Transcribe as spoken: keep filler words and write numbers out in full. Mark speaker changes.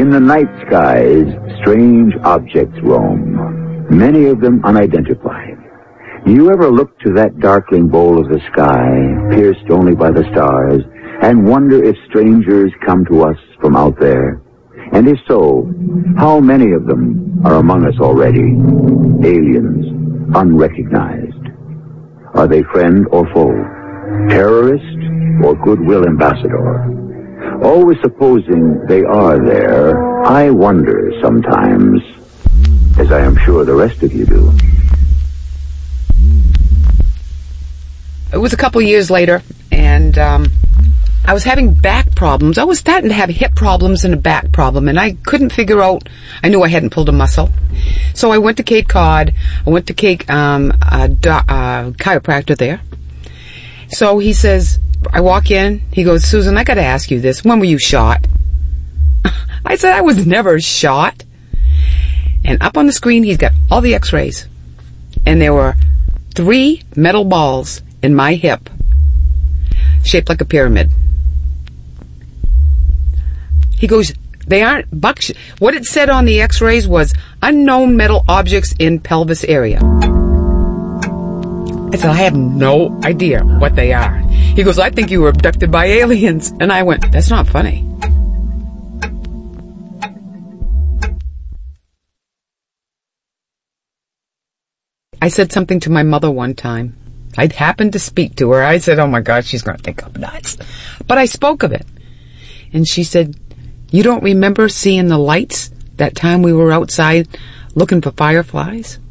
Speaker 1: In the night skies, strange objects roam, many of them unidentified. Do you ever look to that darkling bowl of the sky, pierced only by the stars, and wonder if strangers come to us from out there? And if so, how many of them are among us already? Aliens, unrecognized. Are they friend or foe? Terrorist or goodwill ambassador? Always supposing they are there, I wonder sometimes, as I am sure the rest of you do.
Speaker 2: It was a couple years later, and um, I was having back problems. I was starting to have hip problems and a back problem, and I couldn't figure out. I knew I hadn't pulled a muscle. So I went to Cape Cod. I went to Cape, um, a, do- a chiropractor there. So he says, I walk in. He goes, Susan, I got to ask you this. When were you shot? I said, I was never shot. And up on the screen, he's got all the x-rays. And there were three metal balls in my hip, shaped like a pyramid. He goes, they aren't buck. Sh- what it said on the x-rays was unknown metal objects in pelvis area. I said, I have no idea what they are. He goes, I think you were abducted by aliens. And I went, that's not funny. I said something to my mother one time. I'd happened to speak to her. I said, oh my God, she's going to think I'm nuts. But I spoke of it. And she said, you don't remember seeing the lights that time we were outside looking for fireflies?